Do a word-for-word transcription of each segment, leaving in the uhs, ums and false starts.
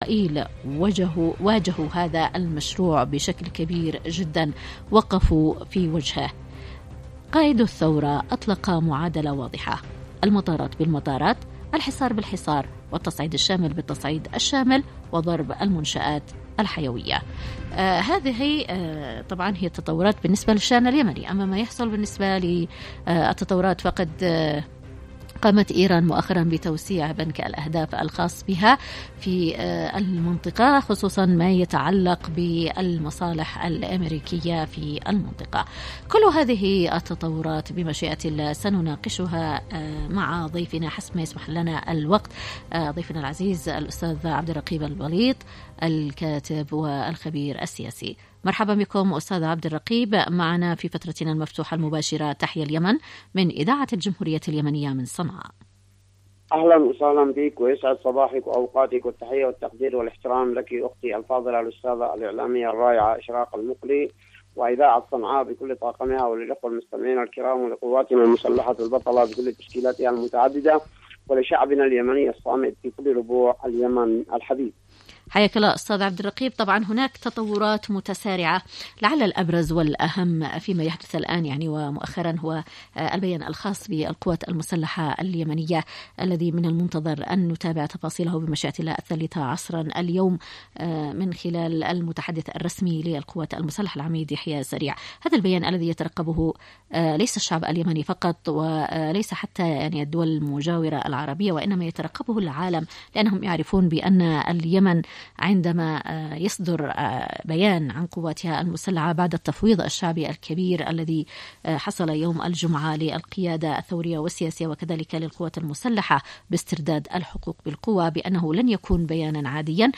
إسرائيل واجهوا, واجهوا هذا المشروع بشكل كبير جدا، وقفوا في وجهه. قائد الثورة أطلق معادلة واضحة: المطارات بالمطارات، الحصار بالحصار، والتصعيد الشامل بالتصعيد الشامل، وضرب المنشآت الحيوية. آه هذه آه طبعا هي التطورات بالنسبة للشأن اليمني. أما ما يحصل بالنسبة للتطورات فقد آه قامت إيران مؤخرا بتوسيع بنك الأهداف الخاص بها في المنطقة، خصوصا ما يتعلق بالمصالح الأمريكية في المنطقة. كل هذه التطورات بمشيئة الله سنناقشها مع ضيفنا حسب ما يسمح لنا الوقت. ضيفنا العزيز الأستاذ عبد الرقيب البليط، الكاتب والخبير السياسي. مرحبا بكم أستاذ عبد الرقيب معنا في فترتنا المفتوحة المباشرة. تحيا اليمن من إذاعة الجمهورية اليمنية من صنعاء. أهلا وسهلا بك، ويسعد صباحك وأوقاتك، والتحية والتقدير والاحترام لك أختي الفاضلة الأستاذة الإعلامية الرائعة إشراق المقلي، وإذاعة صنعاء بكل طاقمها، وللأخوة المستمعين الكرام، ولقواتنا المسلحة البطلة بكل تشكيلاتها المتعددة، ولشعبنا اليمني الصامت في كل ربوع اليمن الحبيب. حياك الله أستاذ عبد الرقيب. طبعا هناك تطورات متسارعة، لعل الأبرز والأهم فيما يحدث الآن يعني ومؤخرا هو البيان الخاص بالقوات المسلحة اليمنية الذي من المنتظر أن نتابع تفاصيله بمشيئة الله الثالثة عصرا اليوم من خلال المتحدث الرسمي للقوات المسلحة العميد يحيى سريع. هذا البيان الذي يترقبه ليس الشعب اليمني فقط، وليس حتى يعني الدول المجاورة العربية، وإنما يترقبه العالم، لأنهم يعرفون بأن اليمن عندما يصدر بيان عن قواتها المسلحة بعد التفويض الشعبي الكبير الذي حصل يوم الجمعة للقيادة الثورية والسياسية وكذلك للقوات المسلحة باسترداد الحقوق بالقوة، بأنه لن يكون بيانا عاديا،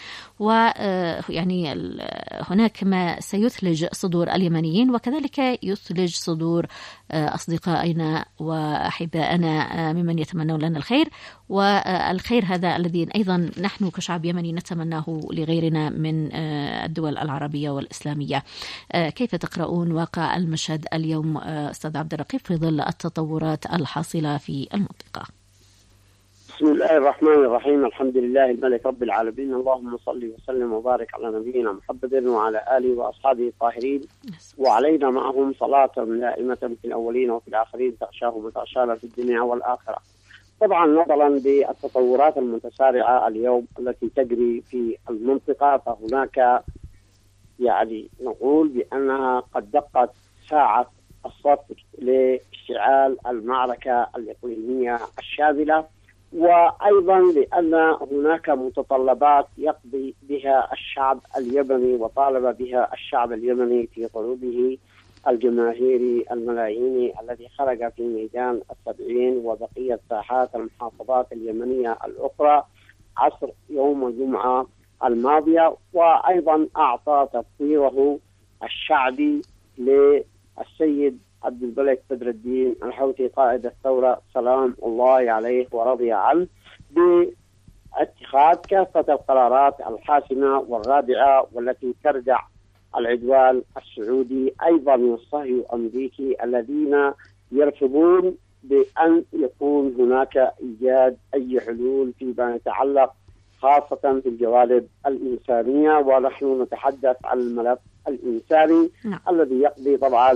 ويعني هناك ما سيثلج صدور اليمنيين وكذلك يثلج صدور أصدقائنا وأحبائنا ممن يتمنون لنا الخير، والخير هذا الذي أيضا نحن كشعب يمني نتمناه لغيرنا من الدول العربية والإسلامية. كيف تقرؤون واقع المشهد اليوم أستاذ عبد الرقيب في ظل التطورات الحاصلة في المنطقة؟ بسم الله الرحمن الرحيم، الحمد لله الملك رب العالمين، اللهم صل وسلم وبارك على نبينا محمد وعلى آله وأصحابه الطاهرين، وعلينا معهم صلاة دائمة في الأولين وفي الآخرين تغشاهم وتغشانا في الدنيا والآخرة. طبعا نظرا بالتطورات المتسارعة اليوم التي تجري في المنطقة، فهناك يعني نقول بأنها قد دقت ساعة الصفر لاشتعال المعركة الإقليمية الشاملة، وأيضا لأن هناك متطلبات يقضي بها الشعب اليمني وطالب بها الشعب اليمني في قلوبه الجماهيري الملاييني الذي خرج في ميدان السبعين وبقية ساحات المحافظات اليمنية الأخرى عصر يوم الجمعة الماضية، وأيضا أعطى تفسيره الشعبي للسيد عبد الملك بدر الدين الحوثي قائد الثورة سلام الله عليه ورضي عنه باتخاذ كافة القرارات الحاسمة والرادعة والتي تردع العدوان السعودي أيضا والصهيوني الأمريكي الذين يرفضون بأن يكون هناك إيجاد أي حلول فيما يتعلق خاصة في الجوانب الإنسانية، ونحن نتحدث عن الملف الإنساني لا. الذي يقضي طبعا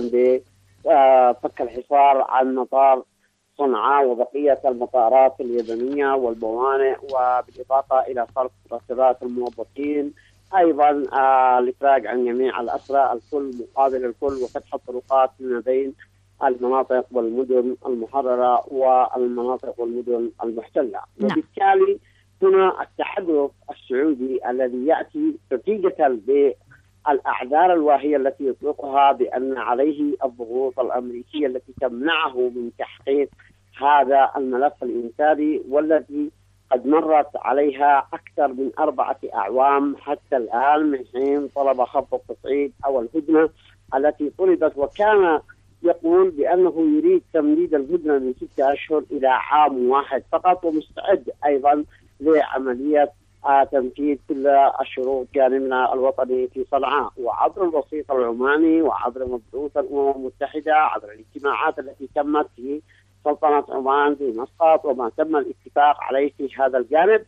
بفك الحصار عن مطار صنعاء وبقية المطارات اليمنية والموانئ، وبالإضافة إلى صرف راتبات الموظفين، أيضا الإفراج عن جميع الأسرى الكل مقابل الكل، وفتح الطرقات ما بين المناطق والمدن المحررة والمناطق والمدن المحتلة. نعم. وبالتالي هنا التحدث السعودي الذي يأتي نتيجة بالأعذار الواهية التي يطلقها بأن عليه الضغوط الأمريكية التي تمنعه من تحقيق هذا الملف الإنساني، والذي قد مرت عليها أكثر من أربعة أعوام حتى الآن من حين طلب خفض التصعيد أو الهدنة التي طلبت، وكان يقول بأنه يريد تمديد الهدنة من ستة أشهر إلى عام واحد فقط، ومستعد أيضا لعملية تنفيذ كل الشروط جانبنا الوطني في صنعاء، وعبر الوسيط العماني وعبر مبعوث الأمم المتحدة عبر الاجتماعات التي تمت في سلطنة عمان في مسقط وما تم الاتفاق عليه في هذا الجانب،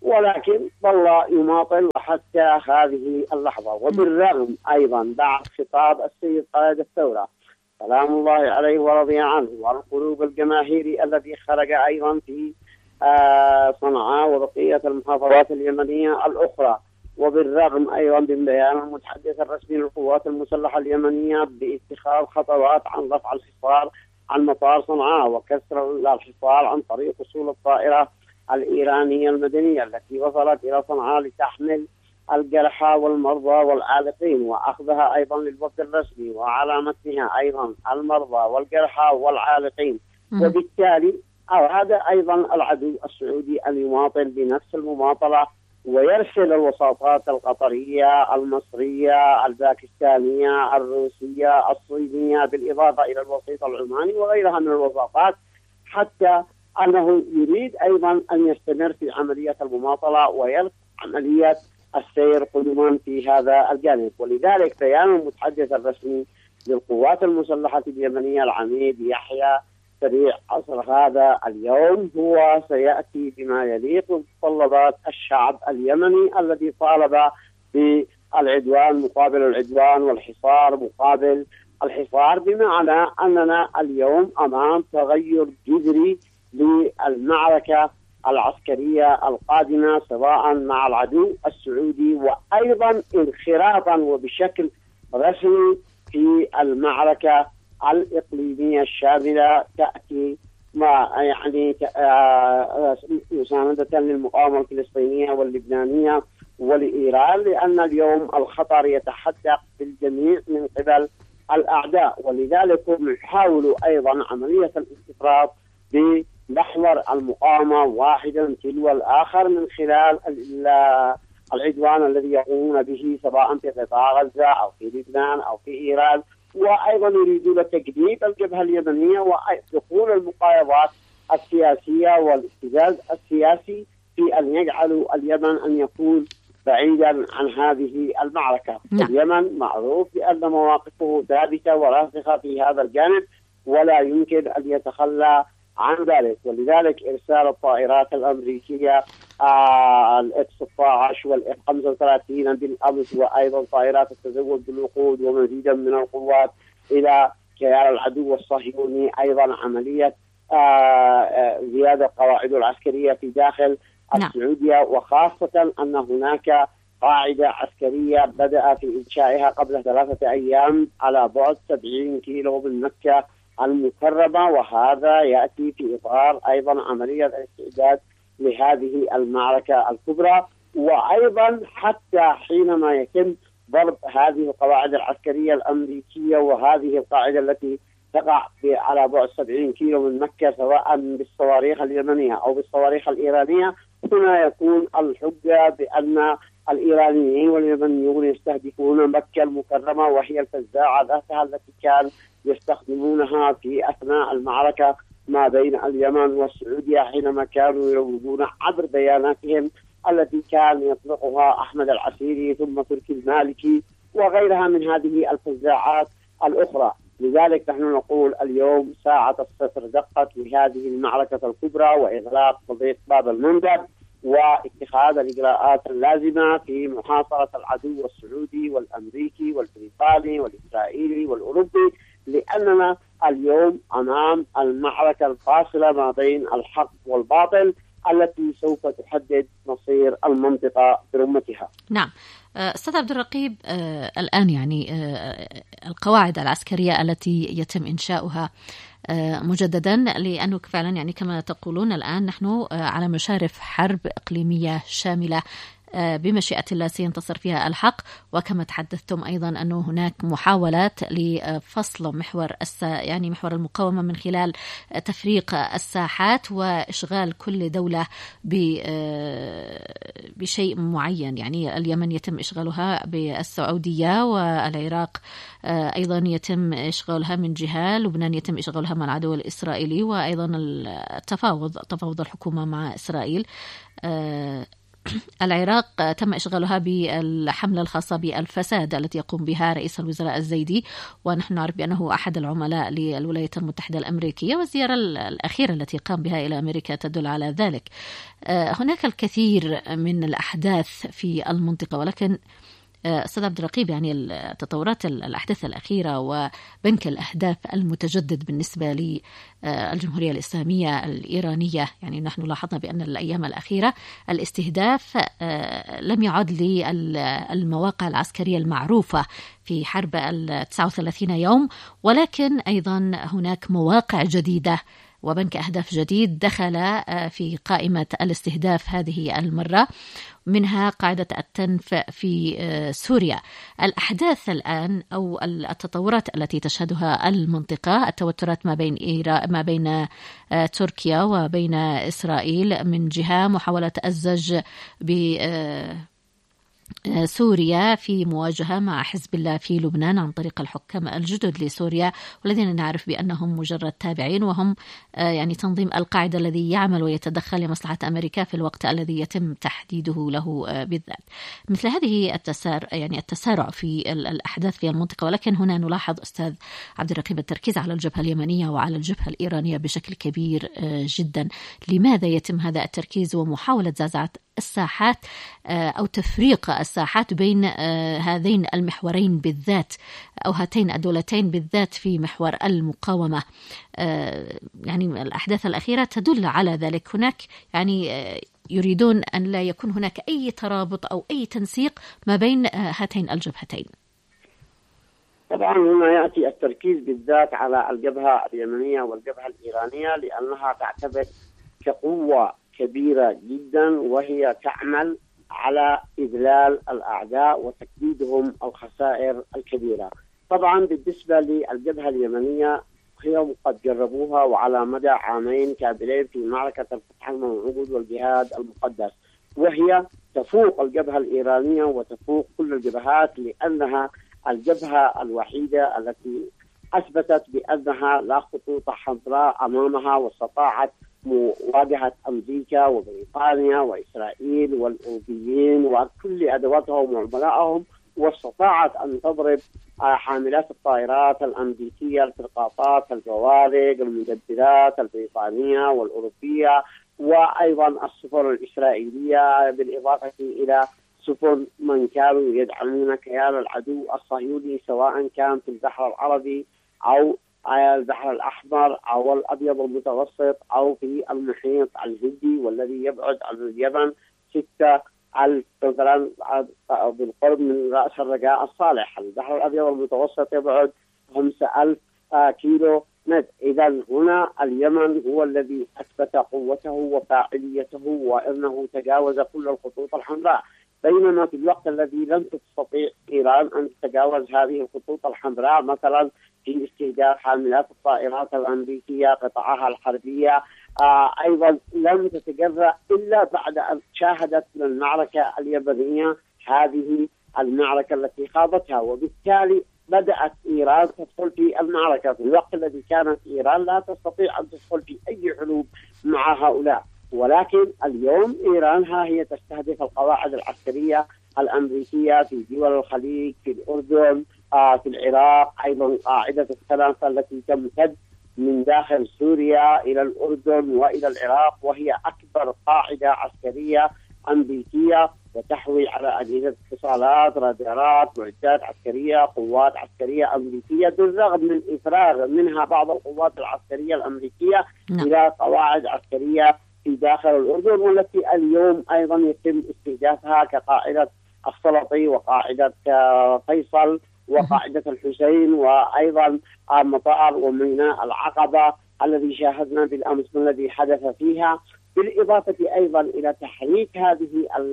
ولكن ظل يماطل حتى هذه اللحظة. وبالرغم أيضا بعد خطاب السيد قائد الثورة سلام الله عليه ورضي عنه والقلوب الجماهيري الذي خرج أيضا في صنعاء وبقية المحافظات اليمنية الأخرى، وبالرغم أيضا من بيان المتحدث الرسمي للقوات المسلحة اليمنية باتخاذ خطوات عن رفع الحصار عن مطار صنعاء وكسر الحصار عن طريق وصول الطائرة الإيرانية المدنية التي وصلت إلى صنعاء لتحمل الجرحى والمرضى والعالقين وأخذها أيضا للوفد الرسمي وعلى متنها أيضا المرضى والجرحى والعالقين. وبالتالي أراد أيضا العدو السعودي أن يماطل بنفس المماطلة ويرسل الوساطات القطرية المصرية الباكستانية الروسية الصينية بالإضافة إلى الوسيط العماني وغيرها من الوساطات، حتى أنه يريد أيضا أن يستمر في عملية المماطلة ويرفع عملية السير قدما في هذا الجانب. ولذلك بيان المتحدث الرسمي للقوات المسلحة اليمنية العميد يحيى سريع عصر هذا اليوم هو سيأتي بما يليق بمتطلبات الشعب اليمني الذي طالب بالعدوان مقابل العدوان والحصار مقابل الحصار، بمعنى أننا اليوم أمام تغير جذري للمعركة العسكرية القادمة سواء مع العدو السعودي وأيضا انخراطا وبشكل رسمي في المعركة الإقليمية الشاملة تأتي مع يعني مساندة للمقاومة الفلسطينية واللبنانية ولإيران، لأن اليوم الخطر يتحدق بالجميع من قبل الأعداء. ولذلك هم يحاولوا أيضا عملية الاستفراغ بمحور المقاومة واحدا تلو الآخر من خلال العدوان الذي يقومون به سواء في قطاع غزة أو في لبنان أو في إيران، وأيضا يريدون تجديد الجبهة اليمنية ودخول المقايضات السياسية والابتزاز السياسي في أن يجعلوا اليمن أن يكون بعيدا عن هذه المعركة. نعم. اليمن معروف بأن مواقفه ثابتة وراسخة في هذا الجانب ولا يمكن أن يتخلى عن ذلك. ولذلك إرسال الطائرات الأمريكية آه الإف ستة عشر والإف خمسة وثلاثين بالأمس وأيضا طائرات التزود بالوقود ومزيدا من القوات إلى كيان العدو الصهيوني، أيضا عملية آه آه زيادة القواعد العسكرية في داخل نعم. السعودية، وخاصة أن هناك قاعدة عسكرية بدأ في إنشائها قبل ثلاثة أيام على بعد سبعين كيلو من مكة المكرمة، وهذا يأتي في إطار أيضا عملية الاستعداد لهذه المعركة الكبرى. وأيضا حتى حينما يتم ضرب هذه القواعد العسكرية الأمريكية وهذه القاعدة التي تقع على بعد سبعين كيلو من مكة سواء بالصواريخ اليمنية أو بالصواريخ الإيرانية، هنا يكون الحجة بأن الإيرانيين واليمنيون يستهدفون مكة المكرمة وهي الفزاعة ذاتها التي كان يستخدمونها في أثناء المعركة ما بين اليمن والسعودية حينما كانوا يروجون عبر بياناتهم التي كان يطلقها أحمد العسيري ثم تركي المالكي وغيرها من هذه الفزاعات الأخرى. لذلك نحن نقول اليوم ساعة الصفر دقت لهذه المعركة الكبرى وإغلاق قضية باب المندب واتخاذ الإجراءات اللازمة في محاصرة العدو السعودي والأمريكي والبريطاني والإسرائيلي والأوروبي، لأننا اليوم أمام المعركة الفاصلة ما بين الحق والباطل التي سوف تحدد مصير المنطقة برمتها. نعم. أستاذ عبد الرقيب، الآن يعني القواعد العسكرية التي يتم إنشاؤها مجددا، لأنه فعلا يعني كما تقولون الآن نحن على مشارف حرب إقليمية شاملة بمشيئة الله سينتصر فيها الحق، وكما تحدثتم أيضا أنه هناك محاولات لفصل محور يعني محور المقاومة من خلال تفريق الساحات وإشغال كل دولة بشيء معين. يعني اليمن يتم إشغالها بالسعودية والعراق أيضا يتم إشغالها من جهة، لبنان يتم إشغالها مع العدو الإسرائيلي، وأيضا التفاوض تفاوض الحكومة مع إسرائيل. العراق تم إشغالها بالحملة الخاصة بالفساد التي يقوم بها رئيس الوزراء الزيدي، ونحن نعرف بأنه أحد العملاء للولايات المتحدة الأمريكية، والزيارة الأخيرة التي قام بها إلى أمريكا تدل على ذلك. هناك الكثير من الأحداث في المنطقة، ولكن أستاذ عبد الرقيب يعني التطورات الأحداث الأخيرة وبنك الأهداف المتجدد بالنسبة للجمهورية الإسلامية الإيرانية، يعني نحن لاحظنا بأن الأيام الأخيرة الاستهداف لم يعد للمواقع العسكرية المعروفة في حرب التسعة وثلاثين يوم، ولكن أيضا هناك مواقع جديدة وبنك أهداف جديد دخل في قائمة الاستهداف هذه المرة، منها قاعدة التنف في سوريا. الأحداث الآن أو التطورات التي تشهدها المنطقة، التوترات ما بين إيران ما بين تركيا وبين إسرائيل من جهة، محاولة الزج ب سوريا في مواجهة مع حزب الله في لبنان عن طريق الحكام الجدد لسوريا، والذين نعرف بأنهم مجرد تابعين، وهم يعني تنظيم القاعدة الذي يعمل ويتدخل لمصلحة أمريكا في الوقت الذي يتم تحديده له بالذات. مثل هذه التسارع يعني التسارع في الأحداث في المنطقة، ولكن هنا نلاحظ أستاذ عبد الرقيب التركيز على الجبهة اليمنية وعلى الجبهة الإيرانية بشكل كبير جدا. لماذا يتم هذا التركيز ومحاولة زعزعة الساحات أو تفريق الساحات بين هذين المحورين بالذات أو هاتين الدولتين بالذات في محور المقاومة؟ يعني الأحداث الأخيرة تدل على ذلك. هناك يعني يريدون أن لا يكون هناك أي ترابط أو أي تنسيق ما بين هاتين الجبهتين. طبعا هنا يأتي التركيز بالذات على الجبهة اليمنية والجبهة الإيرانية، لأنها تعتبر كقوة كبيرة جدا، وهي تعمل على إذلال الأعداء وتكبيدهم الخسائر الكبيرة. طبعا بالنسبة للجبهة اليمنية هم قد جربوها وعلى مدى عامين كاملين في معركة الفتح الموعود والجهاد المقدس، وهي تفوق الجبهة الإيرانية وتفوق كل الجبهات، لأنها الجبهة الوحيدة التي أثبتت بأنها لا خطوط حمراء أمامها، واستطاعت مواجهة أمريكا وبريطانيا وإسرائيل والأوروبيين وكل أدواتهم وعملائهم، واستطاعت أن تضرب حاملات الطائرات الأمريكية، الفرقاطات، البوارق، المدبرات البريطانية والأوروبية، وأيضا السفن الإسرائيلية، بالإضافة إلى سفن من كانوا يدعمون كيان العدو الصهيوني، سواء كان في البحر العربي أو البحر الأحمر أو الأبيض المتوسط أو في المحيط الهندي، والذي يبعد عن اليمن ستة ألف مثلا بالقرب من رأس الرجاء الصالح. البحر الأبيض المتوسط يبعد خمسة ألف كيلو متر. إذا هنا اليمن هو الذي أثبت قوته وفاعليته، وأنه تجاوز كل الخطوط الحمراء، بينما في الوقت الذي لم تستطيع إيران أن تتجاوز هذه الخطوط الحمراء، مثلا في استهداف حاملات الطائرات الأمريكية قطعها الحربية، آه أيضا لم تتجرأ إلا بعد أن شاهدت المعركة اليمنية هذه المعركة التي خاضتها، وبالتالي بدأت إيران تدخل في المعركة في الوقت الذي كانت إيران لا تستطيع أن تدخل في أي حروب مع هؤلاء. ولكن اليوم إيران ها هي تستهدف القواعد العسكرية الأمريكية في دول الخليج، في الأردن، آه في العراق، أيضا قاعدة الثلاثة التي تمتد من داخل سوريا إلى الأردن وإلى العراق، وهي أكبر قاعدة عسكرية أمريكية وتحوي على أجهزة اتصالات، رادارات، معدات عسكرية، قوات عسكرية أمريكية، بالرغم من إفراغ منها بعض القوات العسكرية الأمريكية م. إلى قواعد عسكرية في داخل الأردن، والتي اليوم أيضا يتم استهدافها كقاعدة السلطي وقاعدة فيصل وقاعدة الحسين، وأيضا مطار وميناء العقبة الذي شاهدنا بالأمس من الذي حدث فيها، بالإضافة أيضا إلى تحريك هذه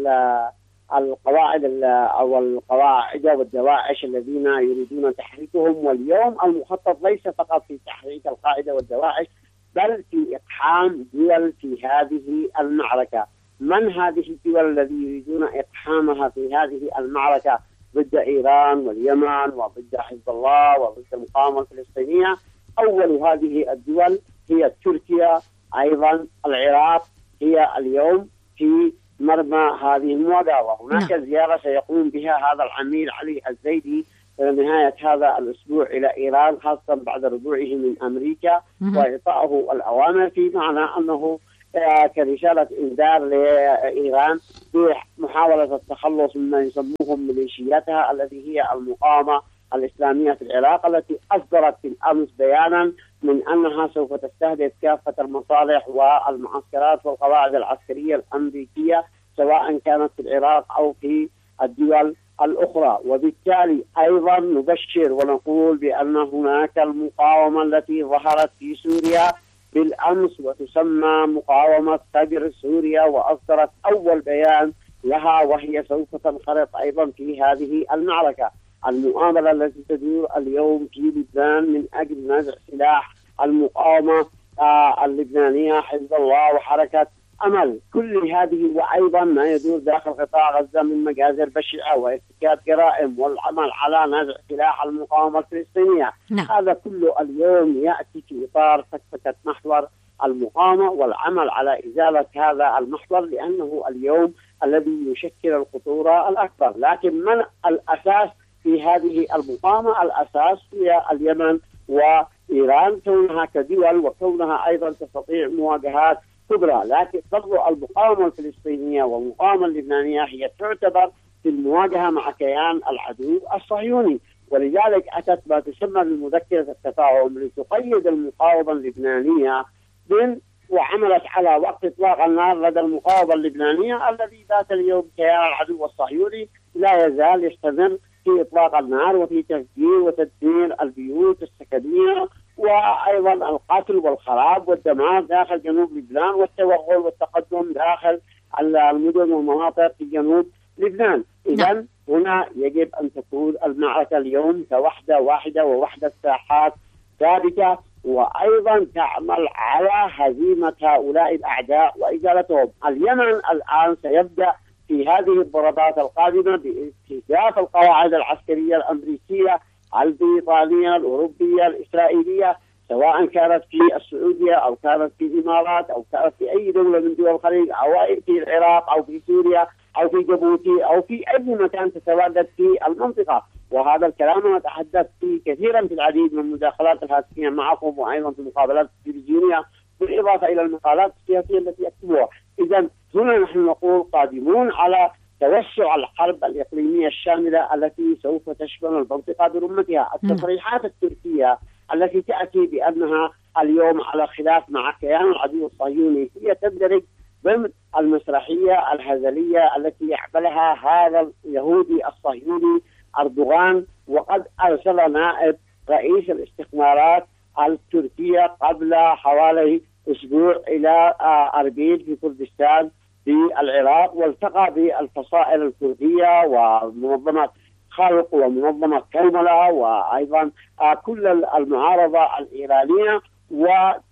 القواعد أو القواعد والدواعش الذين يريدون تحريكهم. واليوم المخطط ليس فقط في تحريك القاعدة والدواعش، بل في إقحام دول في هذه المعركة. من هذه الدول التي يريدون إقحامها في هذه المعركة ضد إيران واليمن وضد حزب الله وضد المقاومة الفلسطينية؟ أول هذه الدول هي تركيا، أيضا العراق هي اليوم في مرمى هذه المواجهة. وهناك نعم. زيارة سيقوم بها هذا العميل علي الزيدي في نهاية هذا الأسبوع إلى إيران، خاصة بعد رجوعه من أمريكا وإعطائه الأوامر، في معنى أنه كرسالة إنذار لإيران بمحاولة التخلص مما يسموهم ميليشياتها التي هي المقاومة الإسلامية في العراق، التي أصدرت في الأمس بيانا من أنها سوف تستهدف كافة المصالح والمعسكرات والقواعد العسكرية الأمريكية سواء كانت في العراق أو في الدول الأخرى. وبالتالي أيضا نبشر ونقول بأن هناك المقاومة التي ظهرت في سوريا بالأمس وتسمى مقاومة ثغر سوريا، وأصدرت أول بيان لها وهي سوف تنخرط أيضا في هذه المعركة. المؤامرة التي تدور اليوم في لبنان من أجل نزع سلاح المقاومة آه اللبنانية حزب الله وحركة أمل، كل هذه وأيضا ما يدور داخل قطاع غزة من مجازر بشعة وارتكاب جرائم والعمل على نزع سلاح المقاومة الفلسطينية. نعم. هذا كله اليوم يأتي في إطار فكفكة محور المقاومة والعمل على إزالة هذا المحور، لأنه اليوم الذي يشكل الخطورة الأكبر. لكن من الأساس في هذه المقاومة؟ الأساس هي اليمن وإيران، كونها كدول وكونها أيضا تستطيع مواجهات كبرى. لكن برضو المقاومة الفلسطينية والمقاومة اللبنانية هي تعتبر في المواجهة مع كيان العدو الصهيوني، ولذلك أتت ما تسمى بمذكرة التفاهم لتقيد المقاومة اللبنانية من وعملت على وقت إطلاق النار لدى المقاومة اللبنانية الذي بات اليوم كيان العدو الصهيوني لا يزال يستمر في إطلاق النار وفي تفجير وتدمير البيوت السكنية، وأيضا القتل والخراب والدمار داخل جنوب لبنان والتوغل والتقدم داخل المدن والمناطق في جنوب لبنان. إذن هنا يجب أن تكون المعركة اليوم كوحدة واحدة ووحدة ساحات ثابتة، وأيضا تعمل على هزيمة هؤلاء الأعداء وإزالتهم. اليمن الآن سيبدأ في هذه الضربات القادمة باستهداف القواعد العسكرية الأمريكية البريطانية الأوروبية الإسرائيلية، سواء كانت في السعودية أو كانت في الإمارات أو كانت في أي دولة من دول الخليج أو في العراق أو في سوريا أو في جيبوتي أو في أي مكان تتواجد في المنطقة. وهذا الكلام نتحدث فيه كثيرا في العديد من المداخلات الهاتفية معكم وأيضا في المقابلات التلفزيونية، بالإضافة إلى المقالات السياسية التي يكتبوها. إذا هنا نحن نقول قادمون على توسع الحرب الإقليمية الشاملة التي سوف تشمل المنطقة برمتها. التصريحات التركية التي تأتي بأنها اليوم على خلاف مع كيان العدو الصهيوني هي تندرج ضمن المسرحية الهزلية التي يعملها هذا اليهودي الصهيوني أردوغان، وقد أرسل نائب رئيس الاستخبارات التركية قبل حوالي أسبوع إلى أربيل في كردستان في العراق، والتقى بالفصائل الكردية ومنظمة خلق ومنظمة كرملة وأيضا كل المعارضة الإيرانية، و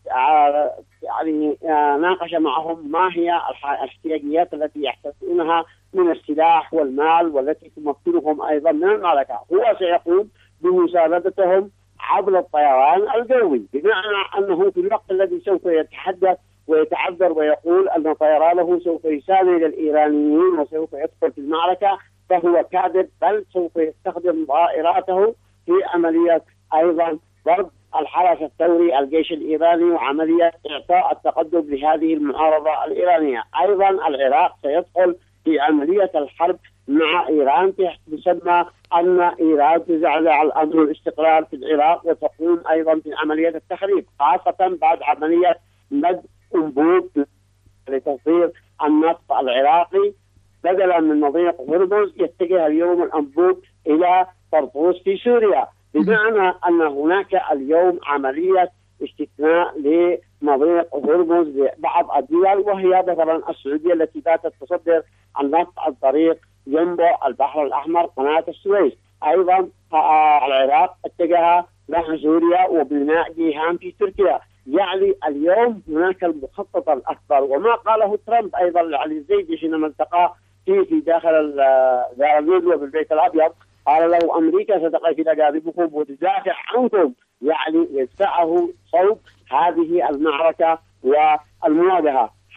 يعني ناقش معهم ما هي الاحتياجيات التي يحتاجونها من السلاح والمال والتي تمكنهم أيضا من المعركة. هو سيقوم بمساندتهم عبر الطيران الجوي، بمعنى أنه في الوقت الذي سوف يتحدث ويتعذر ويقول أن طيرانه سوف يساند الإيرانيين وسوف يدخل في المعركة، فهو كاذب، بل سوف يستخدم طائراته في عملية أيضا ضرب الحرس الثوري الجيش الإيراني وعملية إعطاء التقدم لهذه المعارضة الإيرانية. أيضا العراق سيدخل في عملية الحرب مع إيران تسمى أن إيران تزعزع الأمن والاستقرار في العراق وتقوم أيضا في عملية التخريب، خاصة بعد عملية مد أنبوب لتصدير النفط العراقي بدلا من مضيق هرمز يتجه اليوم الأنبوب إلى طرطوس في سوريا، بمعنى أن هناك اليوم عملية استثناء لمضيق هرمز لبعض الدول، وهي مثلا السعودية التي باتت تصدر النفط عن طريق ينبع البحر الأحمر قناة السويس. أيضا العراق اتجه نحو سوريا وبناء جيهان في تركيا. يعني اليوم هناك المخطط الأكبر، وما قاله ترامب أيضا لعلي الزيدي حينما التقى في في داخل دار الندوة بالبيت الأبيض، قال له أمريكا ستقف إلى جانبكم وتدافع عنكم، يعني يدفعه صوت هذه المعركة والمواجهة.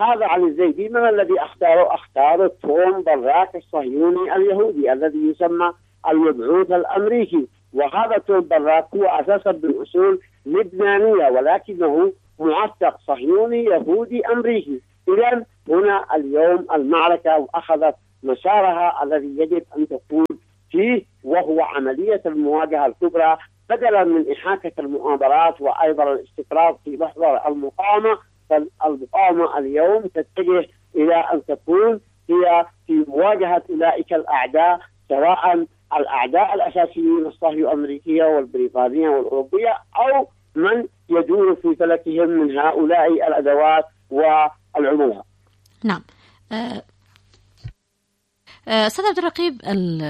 هذا علي الزيدي من الذي اختاره؟ اختاره توم براك الصهيوني اليهودي الذي يسمى المبعوث الأمريكي. وهذا توم براك هو أساسا بالأصول لبنانية ولكنه معتق صهيوني يهودي أمريكي. إذن هنا اليوم المعركة أخذت مسارها الذي يجب أن تكون فيه، وهو عملية المواجهة الكبرى بدلا من إحاكة المؤامرات وأيضا الاستقرار في محور المقاومة. فالمقاومة اليوم تتجه إلى أن تكون هي في مواجهة أولئك الأعداء، سواء الأعداء الأساسيين الصهيونية الأمريكية والبريطانية والأوروبية أو من يدور في فلكهم من هؤلاء الأدوات والعملاء. نعم. أستاذ عبد الرقيب،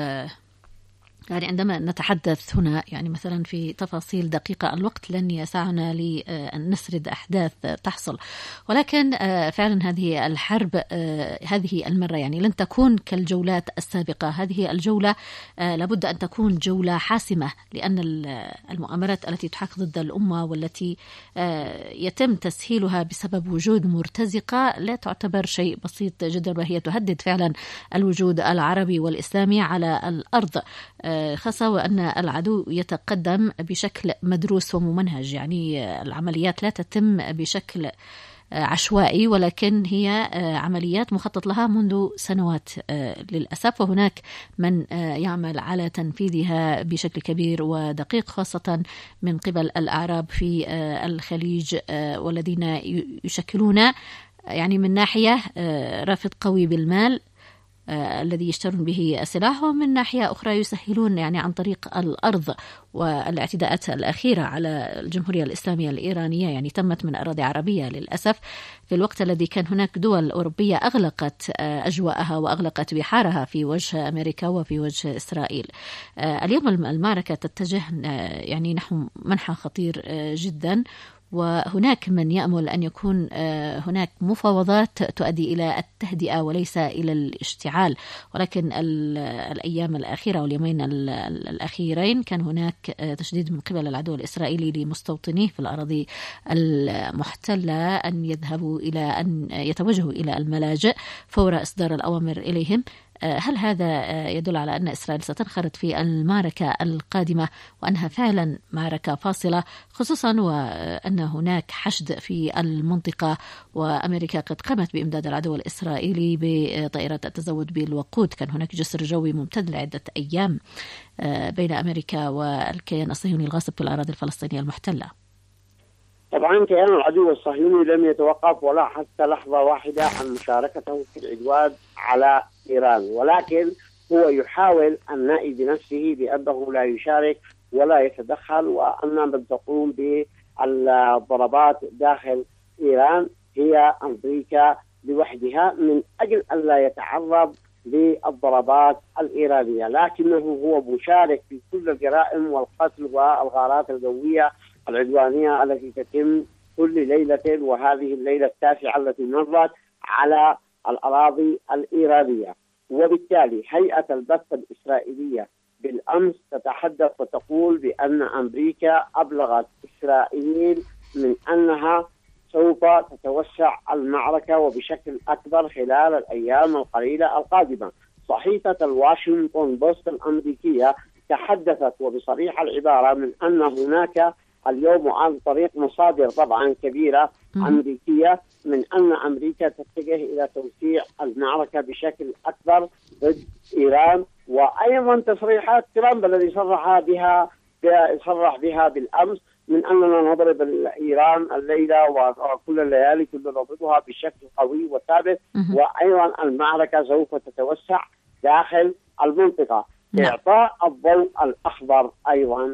يعني عندما نتحدث هنا يعني مثلا في تفاصيل دقيقة الوقت لن يسعنا لأن نسرد أحداث تحصل، ولكن فعلا هذه الحرب هذه المرة يعني لن تكون كالجولات السابقة. هذه الجولة لابد أن تكون جولة حاسمة، لأن المؤامرات التي تحاك ضد الأمة والتي يتم تسهيلها بسبب وجود مرتزقة لا تعتبر شيء بسيط جدا، وهي تهدد فعلا الوجود العربي والإسلامي على الأرض، خاصة وأن العدو يتقدم بشكل مدروس وممنهج. يعني العمليات لا تتم بشكل عشوائي، ولكن هي عمليات مخطط لها منذ سنوات للأسف، وهناك من يعمل على تنفيذها بشكل كبير ودقيق، خاصة من قبل الأعراب في الخليج والذين يشكلون يعني من ناحية رافد قوي بالمال الذي يشترون به السلاح، ومن ناحية أخرى يسهلون يعني عن طريق الأرض. والاعتداءات الأخيرة على الجمهورية الإسلامية الإيرانية يعني تمت من أراضي عربية للأسف، في الوقت الذي كان هناك دول أوروبية أغلقت أجواءها وأغلقت بحارها في وجه أمريكا وفي وجه إسرائيل. اليوم المعركة تتجه يعني نحو منحى خطير جدا، وهناك من يأمل أن يكون هناك مفاوضات تؤدي إلى التهدئة وليس إلى الاشتعال، ولكن الأيام الأخيرة واليومين الأخيرين كان هناك تشديد من قبل العدو الإسرائيلي لمستوطنيه في الأراضي المحتلة أن يذهبوا إلى أن يتوجهوا إلى الملاجئ فور إصدار الأوامر إليهم. هل هذا يدل على أن إسرائيل ستنخرط في المعركة القادمة وأنها فعلا معركة فاصلة، خصوصا وأن هناك حشد في المنطقة وأمريكا قد قامت بإمداد العدو الإسرائيلي بطائرات التزود بالوقود؟ كان هناك جسر جوي ممتد لعدة أيام بين أمريكا والكيان الصهيوني الغاصب في الأراضي الفلسطينية المحتلة. طبعا كيان العدو الصهيوني لم يتوقف ولا حتى لحظة واحدة عن مشاركته في العدوان على إيران، ولكن هو يحاول النأي بنفسه بأنه لا يشارك ولا يتدخل، وأن من تقوم بالضربات داخل إيران هي أمريكا لوحدها من أجل أن لا يتعرض للضربات الإيرانية. لكنه هو مشارك في كل الجرائم والقتل والغارات الجوية العدوانية التي تتم كل ليلة، وهذه الليلة التاسعة التي مرت على الأراضي الإيرانية. وبالتالي هيئة البث الإسرائيلية بالأمس تتحدث وتقول بأن أمريكا أبلغت إسرائيل من أنها سوف تتوسع المعركة وبشكل أكبر خلال الأيام القليلة القادمة. صحيفة الواشنطن بوست الأمريكية تحدثت وبصريح العبارة من أن هناك اليوم عن طريق مصادر طبعا كبيرة أمريكية من أن أمريكا تتجه إلى توسيع المعركة بشكل أكبر ضد إيران. وأيضا تصريحات ترامب الذي صرح بها صرح بها بالأمس من أننا نضرب إيران الليلة وكل الليالي كنا نضربها بشكل قوي وثابت، وأيضا المعركة سوف تتوسع داخل المنطقة. إعطاء الضوء الأخضر أيضا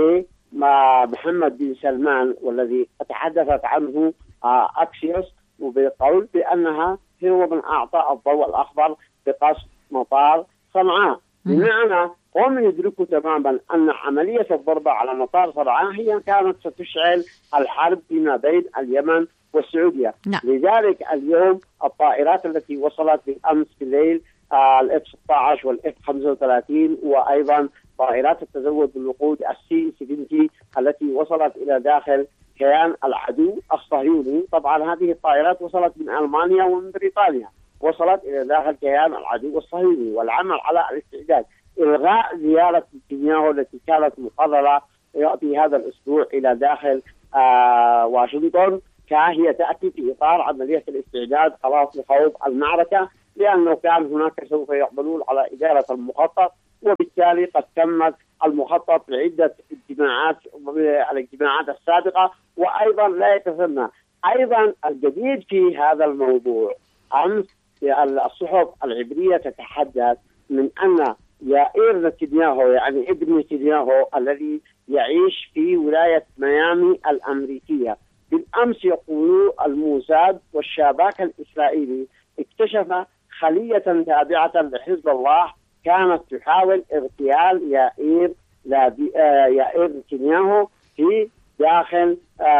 لما محمد بن سلمان والذي تحدثت عنه أكسيوس وبقول بأنها هو من أعطى الضوء الأخضر بقصف مطار صنعاء، بمعنى هم يدركوا تماما أن عملية الضربة على مطار صنعاء هي كانت ستشعل الحرب فيما بين اليمن والسعودية. نعم. لذلك اليوم الطائرات التي وصلت بالأمس في الليل الاف ستة عشر والاف خمسة وثلاثين وأيضا طائرات التزود بالوقود السي سبعين التي وصلت إلى داخل كيان العدو الصهيوني. طبعا هذه الطائرات وصلت من ألمانيا ومن بريطانيا، وصلت إلى داخل كيان العدو الصهيوني، والعمل على الاستعداد إلغاء زيارة نتنياهو التي كانت مقررة في هذا الأسبوع إلى داخل آه واشنطن، كهي تأتي في إطار عملية الاستعداد خلاص لخوض المعركة، لأنه كان هناك سوف يقبلون على إدارة المخطط، وبالتالي قد تمت المخطط لعدة اجتماعات الاجتماعات السابقة. وأيضا لا يتسنى أيضا الجديد في هذا الموضوع، أمس الصحف العبرية تتحدث من أن يائير نتنياهو يعني ابن نتنياهو الذي يعيش في ولاية ميامي الأمريكية، بالأمس يقول الموساد والشباك الإسرائيلي اكتشف خلية تابعة لحزب الله كانت تحاول اغتيال يائير يائير نتنياهو في داخل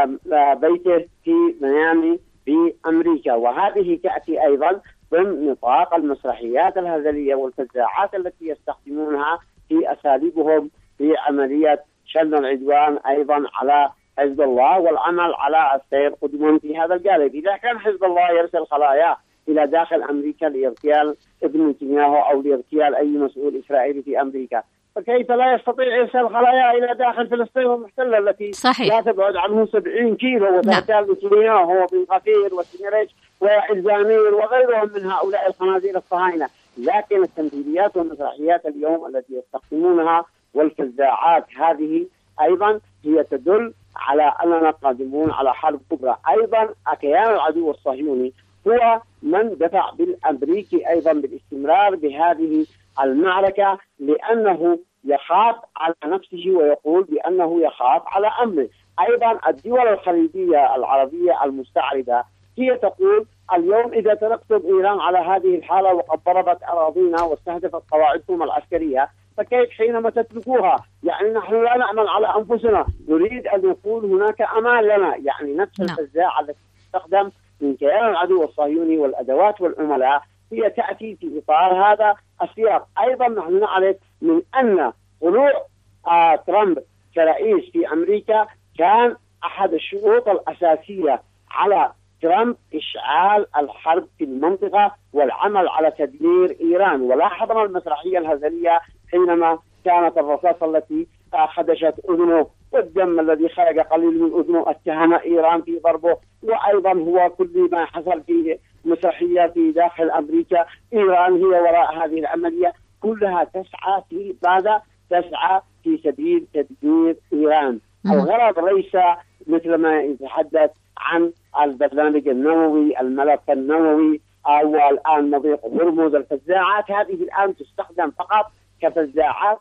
بيته في ميامي في أمريكا. وهذه تأتي أيضا ضمن نطاق المسرحيات الهزلية والفزاعات التي يستخدمونها في أساليبهم في عملية شن العدوان أيضا على حزب الله والعمل على السير قدما في هذا الجانب. إذا كان حزب الله يرسل خلايا إلى داخل أمريكا لاغتيال ابن نتنياهو أو لاغتيال أي مسؤول إسرائيلي في أمريكا، فكيف لا يستطيع إرسال خلايا إلى داخل فلسطين المحتلة التي صحيح. لا تبعد عنه سبعين كيلو، وتغتال نتنياهو وبن غفير وسميريش وإلزامير وغيرهم من هؤلاء الخنازير الصهاينة. لكن التمثيليات والمسرحيات اليوم التي يستخدمونها والفزاعات هذه أيضا هي تدل على أننا قادمون على حرب كبرى. أيضا كيان العدو الصهيوني هو من دفع بالأمريكي أيضا بالاستمرار بهذه المعركة، لأنه يخاف على نفسه ويقول بأنه يخاف على أمنه. أيضا الدول الخليجية العربية المستعربة هي تقول اليوم إذا تركتم إيران على هذه الحالة وقد ضربت أراضينا واستهدفت قواعدكم العسكرية، فكيف حينما تتركوها؟ يعني نحن لا نعمل على أنفسنا، نريد أن يكون هناك أمان لنا. يعني نفس الفزاعة التي تستخدم من كيان العدو الصهيوني والأدوات والعملاء هي تأتي في إطار هذا السياق. أيضا نحن نعرف من أن طلوع آه ترامب كرئيس في أمريكا كان أحد الشروط الأساسية على ترامب إشعال الحرب في المنطقة والعمل على تدمير إيران. ولاحظنا المسرحية الهزلية حينما كانت الرصاصة التي خدشت أذنه والدم الذي خرج قليل من أذنه اتهم إيران في ضربه. وأيضا هو كل ما حصل في مسرحية في داخل أمريكا إيران هي وراء هذه العملية، كلها تسعى في ماذا؟ تسعى في سبيل تدمير إيران. الغرض ليس مثل ما يتحدث عن البرنامج النووي، الملف النووي، أو الآن مضيق هرمز. الفزاعات هذه الآن تستخدم فقط كفزاعات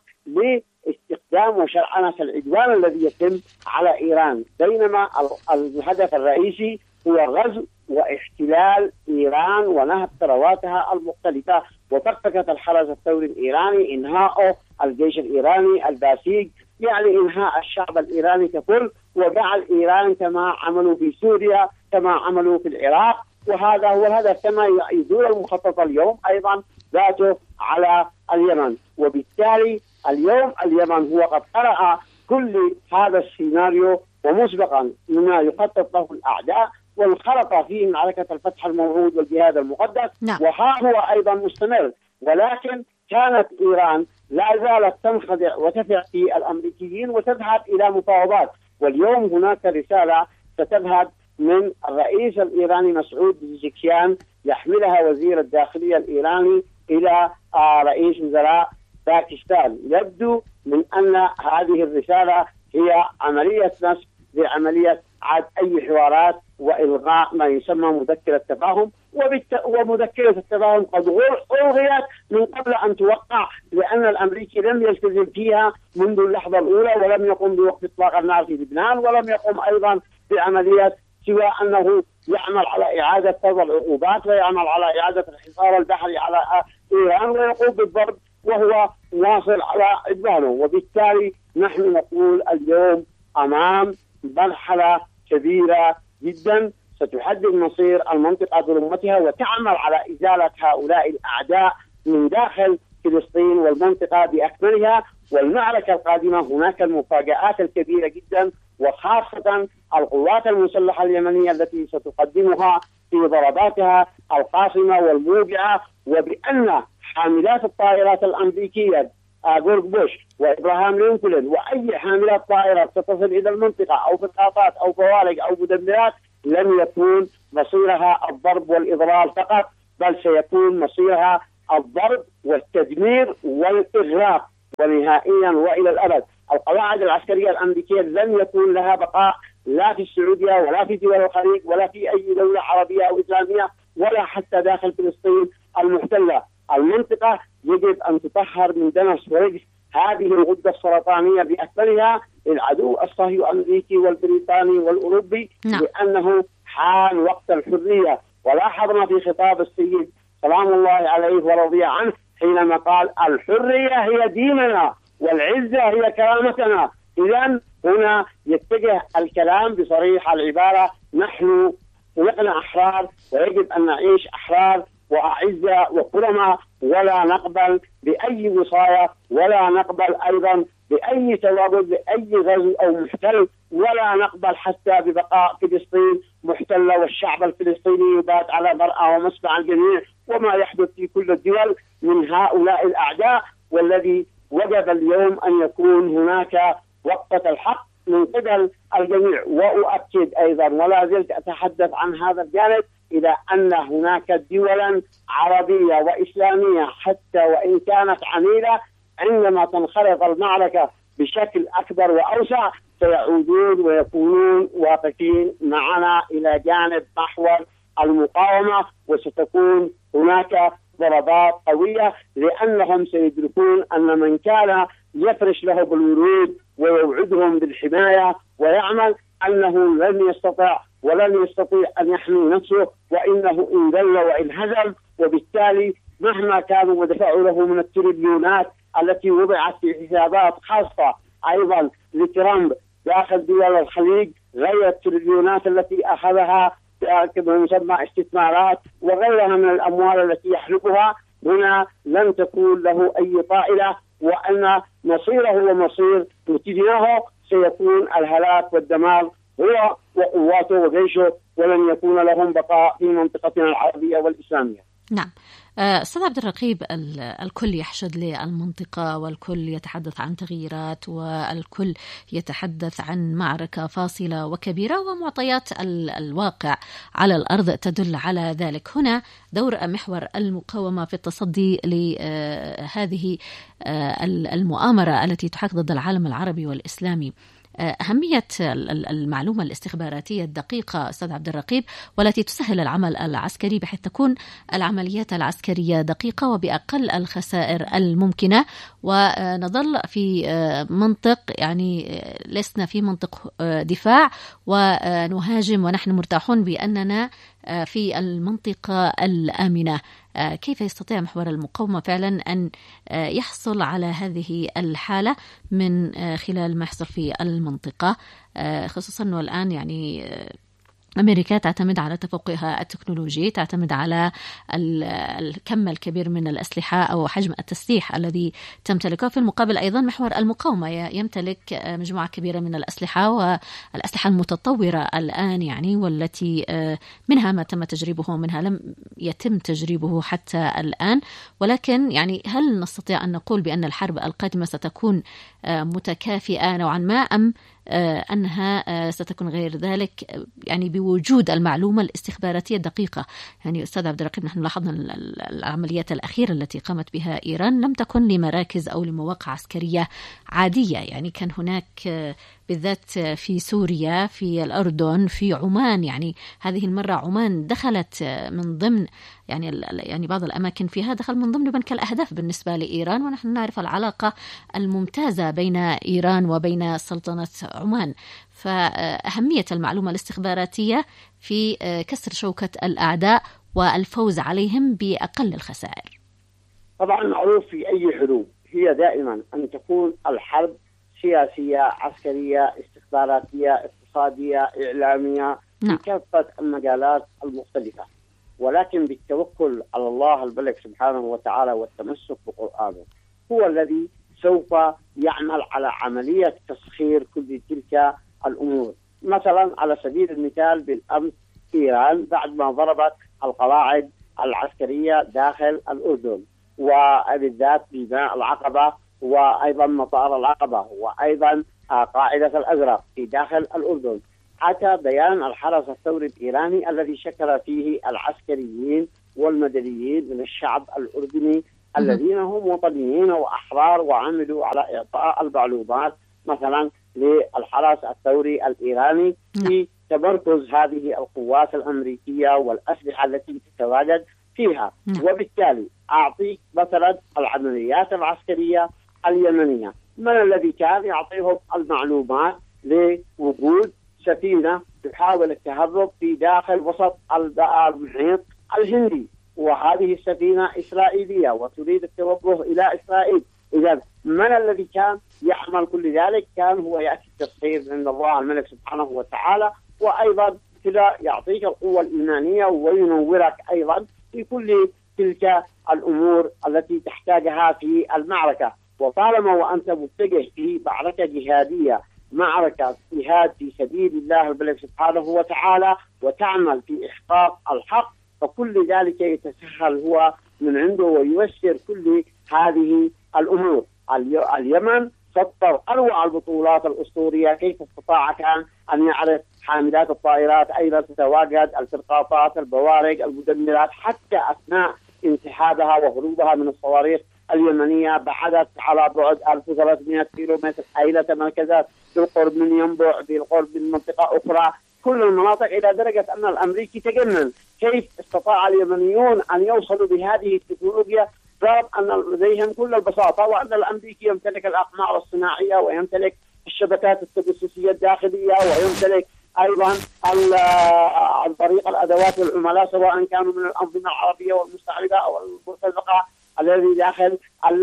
لاستخدام وشرعنة العدوان الذي يتم على إيران، بينما الهدف الرئيسي هو غزو واحتلال إيران ونهب ثرواتها المختلفة وفككة الحرس الثوري الإيراني، إنهاء الجيش الإيراني الباسيج، يعني إنهاء الشعب الإيراني ككل، وجعل إيران كما عملوا في سوريا كما عملوا في العراق. وهذا هو الهدف، كما يدور المخطط اليوم أيضا ذاته على اليمن. وبالتالي اليوم اليمن هو قد قرأ كل هذا السيناريو ومسبقا مما يخطط له الأعداء، وانخرط فيه معركة الفتح الموعود والجهاد المقدس. نعم. وها هو أيضا مستمر، ولكن كانت إيران لا زالت تنخدع وتفع في الأمريكيين وتذهب إلى مفاوضات. واليوم هناك رسالة ستذهب من الرئيس الإيراني مسعود بزكيان يحملها وزير الداخلية الإيراني إلى رئيس وزراء باكستان. يبدو من أن هذه الرسالة هي عملية نصب لعملية عاد أي حوارات وإلغاء ما يسمى مذكرة التفاهم. وبالت... ومذكرة التفاهم قد ألغيت من قبل أن توقع، لأن الأمريكي لم يلتزم فيها منذ اللحظة الأولى، ولم يقم بوقف إطلاق النار في لبنان، ولم يقم أيضا بعملية سوى أنه يعمل على إعادة وضع العقوبات ويعمل على إعادة الحصار البحري على إيران ويقوم بالضرب وهو واصل على عدوانه. وبالتالي نحن نقول اليوم أمام مرحلة كبيرة جدا ستحدد مصير المنطقة برمتها وتعمل على إزالة هؤلاء الأعداء من داخل فلسطين والمنطقة بأكملها. والمعركة القادمة هناك المفاجآت الكبيرة جدا، وخاصة القوات المسلحة اليمنية التي ستقدمها في ضرباتها القاصمة والموجعة، وبأن حاملات الطائرات الأمريكية جورج بوش وإبراهام لينكولن وأي حاملات طائرات ستصل إلى المنطقة أو بطاقات أو بوارق أو مدمرات لن يكون مصيرها الضرب والإضرار فقط، بل سيكون مصيرها الضرب والتدمير والإغراق ونهائيا وإلى الأبد. القواعد العسكرية الأمريكية لن يكون لها بقاء لا في السعودية ولا في دول الخليج ولا في أي دولة عربية أو إسلامية ولا حتى داخل فلسطين المحتلة. المنطقة يجب أن تطهر من دنس ورجس هذه الغدة السرطانية بأكملها للعدو الصهيوني الأمريكي والبريطاني والأوروبي، لأنه حان وقت الحرية. ولاحظنا في خطاب السيد سلام الله عليه ورضي عنه حينما قال الحرية هي ديننا والعزة هي كرامتنا. إذن هنا يتجه الكلام بصريح العبارة نحن خلقنا أحرار ويجب أن نعيش أحرار وأعزة وكرماء، ولا نقبل بأي وصاية ولا نقبل أيضا بأي تواجد بأي غزو أو محتل، ولا نقبل حتى ببقاء فلسطين محتلة والشعب الفلسطيني يبات على مرأى ومسمع الجميع وما يحدث في كل الدول من هؤلاء الأعداء. والذي وجب اليوم أن يكون هناك وقفة الحق من قبل الجميع. وأؤكد أيضا ولا زلت أتحدث عن هذا الجانب إلى أن هناك دولا عربية وإسلامية حتى وإن كانت عنيدة عندما تنخرط المعركة بشكل أكبر وأوسع سيعودون ويكونون واقفين معنا إلى جانب محور المقاومة، وستكون هناك ضربات قوية لأنهم سيدركون أن من كان يفرش له بالورود ويوعدهم بالحماية ويعمل أنه لن يستطيع ولن يستطيع أن يحمي نفسه، وإنه إن ذل وإن هزم. وبالتالي مهما كانوا ودفعوا له من التريليونات التي وضعت في حسابات خاصة أيضا لترامب داخل دول الخليج غير التريليونات التي أخذها كما يسمى استثمارات وغيرها من الأموال التي يحلقها، هنا لن تكون له أي طائلة، وأن مصيره ومصير نتيجته سيكون الهلاك والدمار هو وقواته وجيشه، ولن يكون لهم بقاء في منطقتنا العربية والإسلامية. نعم أستاذ عبد الرقيب، الكل يحشد للمنطقة والكل يتحدث عن تغييرات والكل يتحدث عن معركة فاصلة وكبيرة، ومعطيات الواقع على الأرض تدل على ذلك. هنا دور محور المقاومة في التصدي لهذه المؤامرة التي تحاك ضد العالم العربي والإسلامي. أهمية المعلومة الاستخباراتية الدقيقة أستاذ عبد الرقيب والتي تسهل العمل العسكري بحيث تكون العمليات العسكرية دقيقة وبأقل الخسائر الممكنة، ونظل في منطق يعني لسنا في منطق دفاع ونهاجم ونحن مرتاحون بأننا في المنطقة الآمنة. كيف يستطيع محور المقاومة فعلا أن يحصل على هذه الحالة من خلال ما يحصل في المنطقة، خصوصا أنه الآن يعني أمريكا تعتمد على تفوقها التكنولوجي، تعتمد على الكم الكبير من الأسلحة أو حجم التسليح الذي تمتلكه. في المقابل أيضا محور المقاومة يمتلك مجموعة كبيرة من الأسلحة والأسلحة المتطورة الآن يعني، والتي منها ما تم تجريبه ومنها لم يتم تجريبه حتى الآن. ولكن يعني هل نستطيع أن نقول بأن الحرب القادمة ستكون متكافئة نوعا ما، أم أنها ستكون غير ذلك يعني بوجود المعلومة الاستخباراتية الدقيقة؟ يعني أستاذ عبد الرقيب، نحن لاحظنا العمليات الأخيرة التي قامت بها إيران لم تكن لمراكز أو لمواقع عسكرية عادية، يعني كان هناك بالذات في سوريا، في الأردن، في عمان. يعني هذه المرة عمان دخلت من ضمن يعني يعني بعض الأماكن فيها دخل من ضمن بنك الأهداف بالنسبة لإيران، ونحن نعرف العلاقة الممتازة بين إيران وبين سلطنة عمان. فأهمية المعلومة الاستخباراتية في كسر شوكة الأعداء والفوز عليهم بأقل الخسائر. طبعا معروف في أي حروب هي دائما أن تكون الحرب سياسية، عسكرية، استخباراتية، اقتصادية، إعلامية، في كافة المجالات المختلفة، ولكن بالتوكل على الله الملك سبحانه وتعالى والتمسك بقرآنه هو الذي سوف يعمل على عملية تسخير كل تلك الأمور. مثلا على سبيل المثال بالأمس إيران بعد ما ضربت القواعد العسكرية داخل الأردن، وبالذات بناء العقبة وأيضا مطار العقبة وأيضا قاعدة الأزرق في داخل الأردن، أتى بيان الحرس الثوري الإيراني الذي شكر فيه العسكريين والمدنيين من الشعب الأردني الذين هم وطنيين وأحرار وعملوا على إعطاء المعلومات مثلا للحرس الثوري الإيراني في تمركز هذه القوات الأمريكية والأسلحة التي تتواجد فيها. وبالتالي أعطيك مثلا العمليات العسكرية اليمنية، من الذي كان يعطيهم المعلومات لوجود سفينة تحاول التهرب في داخل وسط المحيط الهندي، وهذه السفينة إسرائيلية وتريد التوجه إلى إسرائيل. إذا من الذي كان يعمل كل ذلك؟ كان هو يأتي التسخير من الله الملك سبحانه وتعالى، وأيضا كذا يعطيك القوة الإيمانية وينورك أيضا في كل تلك الأمور التي تحتاجها في المعركة. وطالما وأنت متجه في معركة جهادية، معركة جهاد في سبيل الله الملك سبحانه وتعالى، وتعمل في إحقاق الحق، فكل ذلك يتسهل هو من عنده وييسر كل هذه الأمور. اليمن سطر أروع البطولات الأسطورية، كيف استطاع كان أن يعرف حاملات الطائرات أين تتواجد، الفرقاطات، البوارق، المدمرات، حتى أثناء انسحابها وهروبها من الصواريخ اليمنية بعدت على بعد ألف وثلاثمائة كيلومتر أين تمركزت، بالقرب من ينبع، بالقرب من منطقة أخرى، كل المناطق، إلى درجة أن الأمريكي تجنن كيف استطاع اليمنيون أن يوصلوا بهذه التكنولوجيا رغم أن لديهم كل البساطة، وأن الأمريكي يمتلك الأقمار الصناعية ويمتلك الشبكات التجسسية الداخلية ويمتلك أيضا عن طريق الأدوات والعملاء سواء كانوا من الأنظمة العربية والمستعربة أو المرتزقة الذي داخل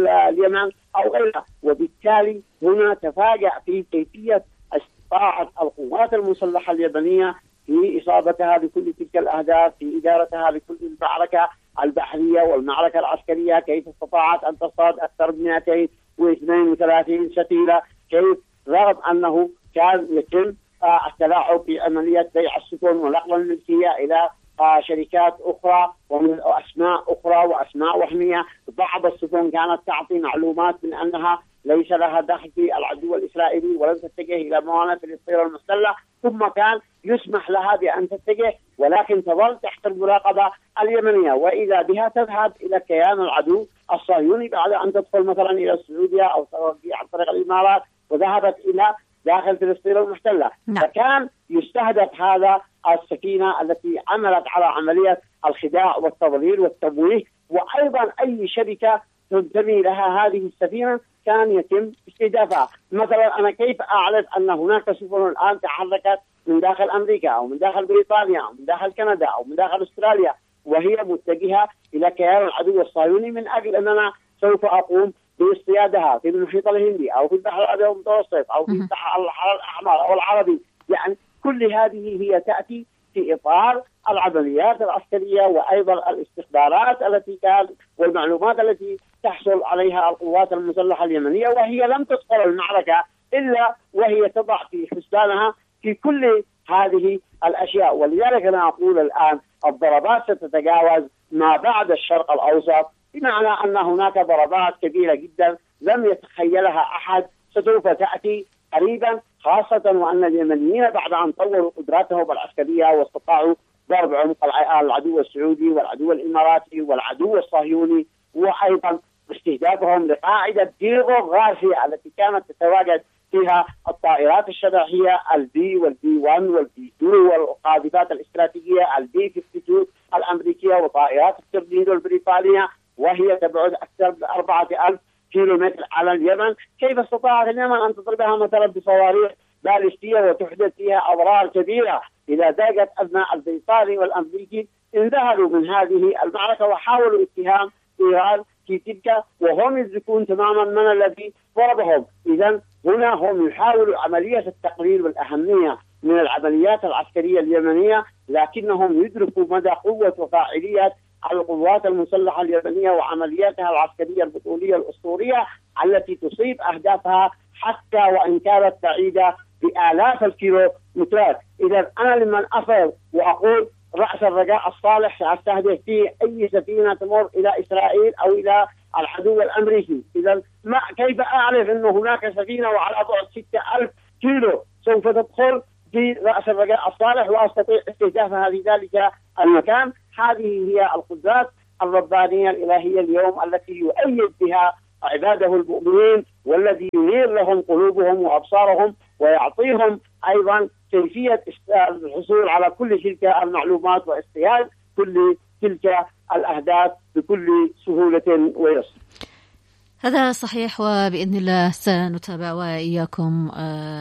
اليمن أو غيرها. وبالتالي هنا تفاجأ في كيفية استطاعة القوات المسلحة اليمنية في إصابتها بكل تلك الأهداف، في إدارتها لكل المعركة البحرية والمعركة العسكرية، كيف استطاعت أن تصطاد أكثر من مئتين واثنين وثلاثين سفينة، كيف رغم أنه كان يتم التلاعب في عملية بيع السفن ونقل الملكية إلى شركات أخرى ومن أسماء أخرى وأسماء وهمية. بعض السفن كانت تعطي معلومات من أنها ليس لها دخل في العدو الإسرائيلي ولم تتجه إلى موانئ فلسطين المحتلة، ثم كان يسمح لها بأن تتجه ولكن تظل تحت المراقبة اليمنية، وإذا بها تذهب إلى كيان العدو الصهيوني بعد أن تدخل مثلا إلى السعودية أو توجه عن طريق الإمارات وذهبت إلى داخل فلسطين المحتلة. نعم. فكان يستهدف هذا السفينة التي عملت على عملية الخداع والتضليل والتمويه، وأيضا أي شركة تنتمي لها هذه السفينة كان يتم استهدافها. مثلا أنا كيف أعرف أن هناك سفن الآن تحركت من داخل أمريكا أو من داخل بريطانيا أو من داخل كندا أو من داخل أستراليا وهي متجهة إلى كيان العدو الصهيوني من أجل أننا سوف أقوم باصطيادها في المحيط الهندي أو في البحر الأبيض المتوسط أو في البحر الأحمر أو العربي. يعني كل هذه هي تأتي في إطار العمليات العسكرية وأيضا الاستخبارات التي كان والمعلومات التي تحصل عليها القوات المسلحة اليمنية، وهي لم تدخل المعركة إلا وهي تضع في حسبانها في كل هذه الأشياء. ولذلك أنا أقول الآن الضربات ستتجاوز ما بعد الشرق الأوسط، بمعنى أن هناك ضربات كبيرة جدا لم يتخيلها أحد سوف تأتي قريبا، خاصة وأن اليمنيين بعد أن طوروا قدراتهم العسكرية واستطاعوا ضرب عمق العدو السعودي والعدو الإماراتي والعدو الصهيوني وأيضا استهدافهم لقاعدة ديغو غارسيا التي كانت تتواجد فيها الطائرات الشبحية البي والبي واحد والبي اثنين والقاذفات الاستراتيجية البي اثنين وخمسين الأمريكية وطائرات الترديد البريطانية، وهي تبعد أكثر من أربعة ألاف كيلومتر على اليمن. كيف استطاعت اليمن أن تضربها مثلا بصواريخ باليستية وتحدث فيها أضرار كبيرة، إلى درجة أن البريطاني والأمريكي انذهلوا من هذه المعركة وحاولوا اتهام إيران في تلك، وهم يدركون تماما من الذي ضربهم. إذن هنا هم يحاولوا عملية التقليل والأهمية من العمليات العسكرية اليمنية، لكنهم يدركوا مدى قوة وفاعلية القوات المسلحة اليمنية وعملياتها العسكرية البطولية الأسطورية التي تصيب أهدافها حتى وإن كانت بعيدة بآلاف الكيلومترات. إذا أنا لما أصل وأقول رأس الرجاء الصالح سأستهدف فيه أي سفينة تمر إلى إسرائيل أو إلى العدو الأمريكي، إذا ما كيف أعرف أن هناك سفينة وعلى بعد ستة ألف كيلو سوف تدخل في رأس الرجاء الصالح وأستطيع استهدافها في ذلك المكان؟ هذه هي القدرات الربانية الإلهية اليوم التي يؤيد بها عباده المؤمنين، والذي ينير لهم قلوبهم وأبصارهم ويعطيهم أيضا كيفية الحصول على كل تلك المعلومات واستيعاب كل تلك الأهداف بكل سهولة ويسر. هذا صحيح، وبإذن الله سنتابع وإياكم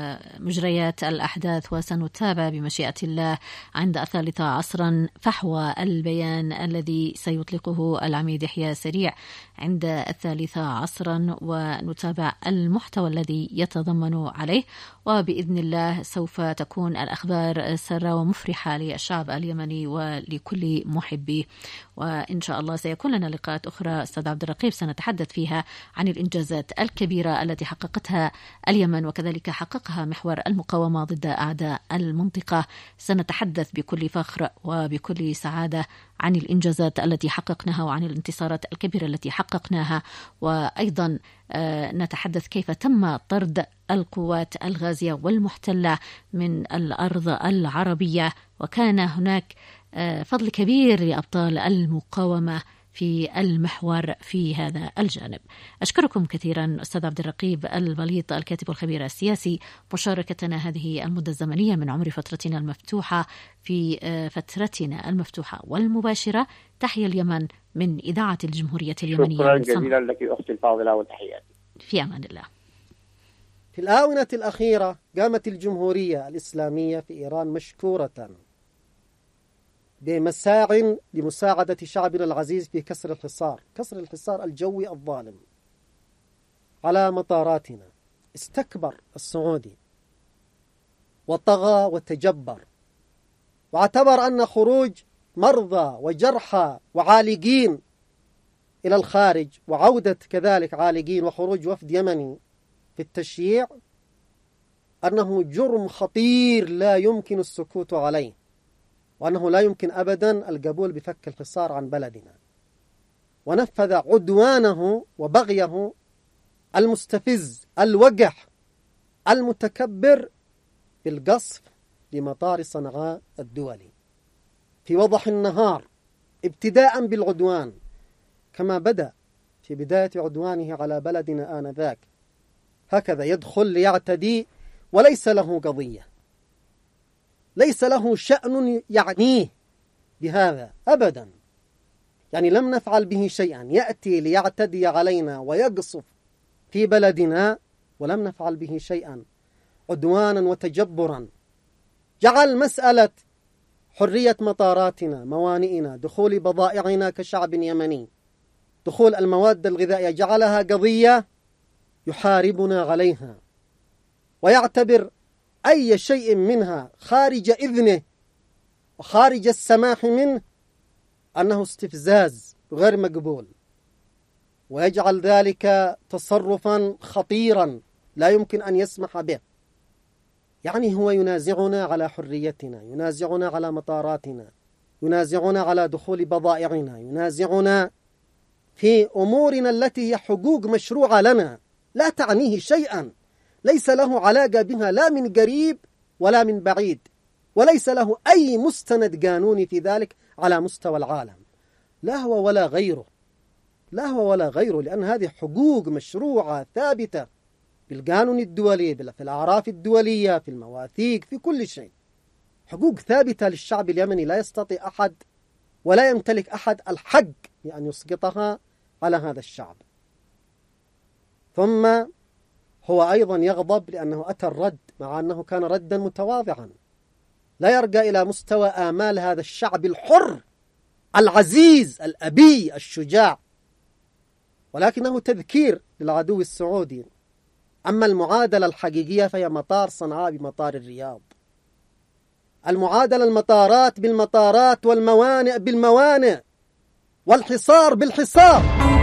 مجريات الأحداث، وسنتابع بمشيئة الله عند الثالثة عصرا فحوى البيان الذي سيطلقه العميد يحيى سريع عند الثالثة عصرا، ونتابع المحتوى الذي يتضمن عليه، وبإذن الله سوف تكون الأخبار سارة ومفرحة للشعب اليمني ولكل محبيه. وإن شاء الله سيكون لنا لقاءات أخرى أستاذ عبد الرقيب سنتحدث فيها عن الإنجازات الكبيرة التي حققتها اليمن، وكذلك حققها محور المقاومة ضد أعداء المنطقة. سنتحدث بكل فخر وبكل سعادة عن الإنجازات التي حققناها وعن الانتصارات الكبيرة التي حققناها، وأيضا نتحدث كيف تم طرد القوات الغازية والمحتلة من الأرض العربية، وكان هناك فضل كبير لأبطال المقاومة في المحور في هذا الجانب. أشكركم كثيرا أستاذ عبد الرقيب البليط الكاتب والخبير السياسي مشاركتنا هذه المدة الزمنية من عمر فترتنا المفتوحة في فترتنا المفتوحة والمباشرة. تحية اليمن من إذاعة الجمهورية اليمنية. شكرا جزيلا لك أختي الفاضلة وتحياتي. في أمان الله. في الآونة الأخيرة قامت الجمهورية الإسلامية في إيران مشكورة بمساع لمساعدة شعبنا العزيز في كسر الحصار كسر الحصار الجوي الظالم على مطاراتنا. استكبر السعودي وطغى وتجبر، واعتبر أن خروج مرضى وجرحى وعالقين إلى الخارج وعودة كذلك عالقين وخروج وفد يمني في التشييع أنه جرم خطير لا يمكن السكوت عليه، وأنه لا يمكن أبدا القبول بفك الحصار عن بلدنا. ونفذ عدوانه وبغيه المستفز الوقح المتكبر بالقصف لمطار صنعاء الدولي في وضح النهار، ابتداء بالعدوان كما بدأ في بداية عدوانه على بلدنا آنذاك. هكذا يدخل ليعتدي وليس له قضية، ليس له شأن يعنيه بهذا أبدا، يعني لم نفعل به شيئا، يأتي ليعتدي علينا ويقصف في بلدنا ولم نفعل به شيئا، عدوانا وتجبرا. جعل مسألة حرية مطاراتنا، موانئنا، دخول بضائعنا كشعب يمني، دخول المواد الغذائية، جعلها قضية يحاربنا عليها، ويعتبر أي شيء منها خارج إذنه وخارج السماح منه أنه استفزاز غير مقبول، ويجعل ذلك تصرفا خطيرا لا يمكن أن يسمح به. يعني هو ينازعنا على حريتنا، ينازعنا على مطاراتنا، ينازعنا على دخول بضائعنا، ينازعنا في أمورنا التي هي حقوق مشروعة لنا لا تعنيه شيئا، ليس له علاقة بها لا من قريب ولا من بعيد، وليس له أي مستند قانوني في ذلك على مستوى العالم، لا هو ولا غيره، لا هو ولا غيره، لأن هذه حقوق مشروعة ثابتة بالقانون الدولي، في الأعراف الدولية، في المواثيق، في كل شيء، حقوق ثابتة للشعب اليمني لا يستطيع أحد ولا يمتلك أحد الحق بأن يسقطها على هذا الشعب. ثم هو أيضا يغضب لأنه أتى الرد، مع أنه كان ردا متواضعا لا يرقى إلى مستوى آمال هذا الشعب الحر العزيز الأبي الشجاع، ولكنه تذكير للعدو السعودي. أما المعادلة الحقيقية فهي مطار صنعاء بمطار الرياض، المعادلة المطارات بالمطارات والموانئ بالموانئ والحصار بالحصار.